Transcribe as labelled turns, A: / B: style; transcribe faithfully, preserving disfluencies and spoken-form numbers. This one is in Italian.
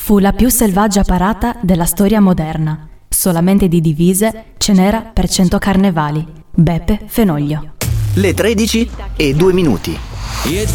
A: Fu la più selvaggia parata della storia moderna. Solamente di divise ce n'era per cento carnevali. Beppe Fenoglio.
B: Le tredici e due minuti.